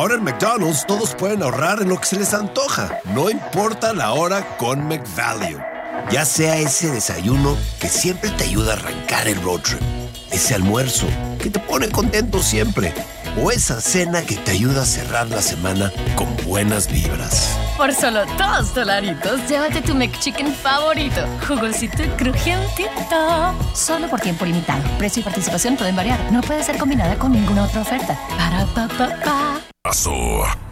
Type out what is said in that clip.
Ahora en McDonald's todos pueden ahorrar en lo que se les antoja. No importa la hora con McValue. Ya sea ese desayuno que siempre te ayuda a arrancar el road trip. Ese almuerzo que te pone contento siempre. O esa cena que te ayuda a cerrar la semana con buenas vibras. Por solo $2, llévate tu McChicken favorito. Jugosito y crujientito. Solo por tiempo limitado. Precio y participación pueden variar. No puede ser combinada con ninguna otra oferta. Para pa pa pa. Pasó.